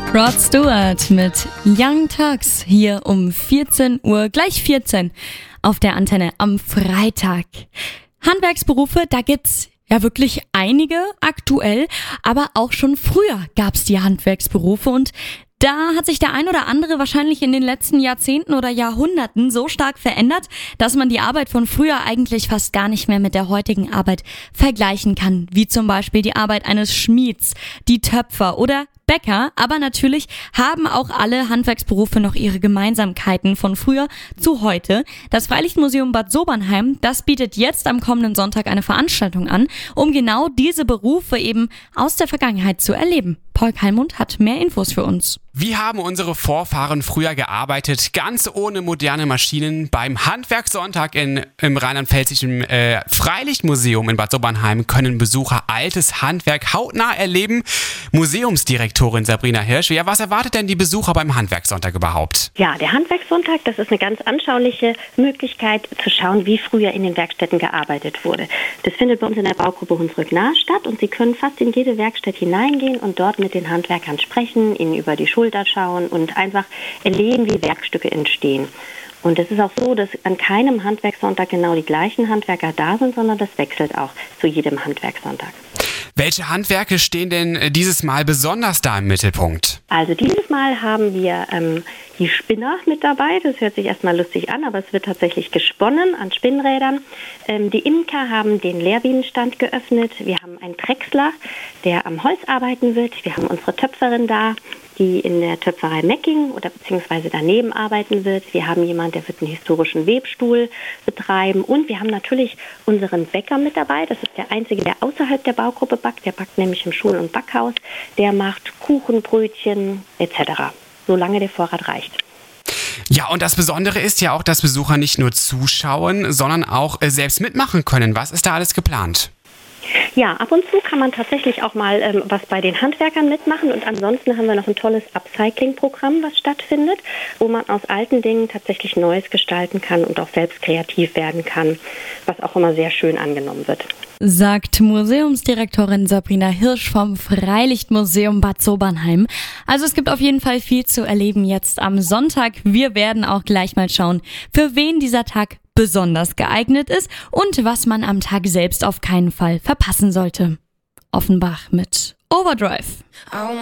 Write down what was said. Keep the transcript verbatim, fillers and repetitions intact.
Rod Stewart mit Young Turks hier um vierzehn Uhr, gleich vierzehn auf der Antenne am Freitag. Handwerksberufe, da gibt's ja wirklich einige aktuell, aber auch schon früher gab's die Handwerksberufe und da hat sich der ein oder andere wahrscheinlich in den letzten Jahrzehnten oder Jahrhunderten so stark verändert, dass man die Arbeit von früher eigentlich fast gar nicht mehr mit der heutigen Arbeit vergleichen kann. Wie zum Beispiel die Arbeit eines Schmieds, die Töpfer oder Bäcker. Aber natürlich haben auch alle Handwerksberufe noch ihre Gemeinsamkeiten von früher zu heute. Das Freilichtmuseum Bad Sobernheim, das bietet jetzt am kommenden Sonntag eine Veranstaltung an, um genau diese Berufe eben aus der Vergangenheit zu erleben. Paul Kalmund hat mehr Infos für uns. Wie haben unsere Vorfahren früher gearbeitet, ganz ohne moderne Maschinen? Beim Handwerkssonntag in, im rheinland-pfälzischen äh, Freilichtmuseum in Bad Sobernheim können Besucher altes Handwerk hautnah erleben. Museumsdirektorin Sabrina Hirsch, ja, was erwartet denn die Besucher beim Handwerkssonntag überhaupt? Ja, der Handwerkssonntag, das ist eine ganz anschauliche Möglichkeit zu schauen, wie früher in den Werkstätten gearbeitet wurde. Das findet bei uns in der Baugruppe Hunsrück nahe statt und Sie können fast in jede Werkstatt hineingehen und dort mit den Handwerkern sprechen, ihnen über die Schulter schauen und einfach erleben, wie Werkstücke entstehen. Und es ist auch so, dass an keinem Handwerkssonntag genau die gleichen Handwerker da sind, sondern das wechselt auch zu jedem Handwerkssonntag. Welche Handwerke stehen denn dieses Mal besonders da im Mittelpunkt? Also dieses Mal haben wir ähm, die Spinner mit dabei. Das hört sich erstmal lustig an, aber es wird tatsächlich gesponnen an Spinnrädern. Ähm, die Imker haben den Lehrbienenstand geöffnet. Wir haben einen Drechsler, der am Holz arbeiten wird. Wir haben unsere Töpferin da, die in der Töpferei Mecking oder beziehungsweise daneben arbeiten wird. Wir haben jemanden, der wird einen historischen Webstuhl betreiben. Und wir haben natürlich unseren Bäcker mit dabei. Das ist der einzige, der außerhalb der Baugruppe backt. Der backt nämlich im Schul- und Backhaus. Der macht Kuchen, Brötchen et cetera, solange der Vorrat reicht. Ja, und das Besondere ist ja auch, dass Besucher nicht nur zuschauen, sondern auch äh, selbst mitmachen können. Was ist da alles geplant? Ja, ab und zu kann man tatsächlich auch mal ähm, was bei den Handwerkern mitmachen und ansonsten haben wir noch ein tolles Upcycling-Programm, was stattfindet, wo man aus alten Dingen tatsächlich Neues gestalten kann und auch selbst kreativ werden kann, was auch immer sehr schön angenommen wird. Sagt Museumsdirektorin Sabrina Hirsch vom Freilichtmuseum Bad Sobernheim. Also es gibt auf jeden Fall viel zu erleben jetzt am Sonntag. Wir werden auch gleich mal schauen, für wen dieser Tag besonders geeignet ist und was man am Tag selbst auf keinen Fall verpassen sollte. Offenbach mit Overdrive.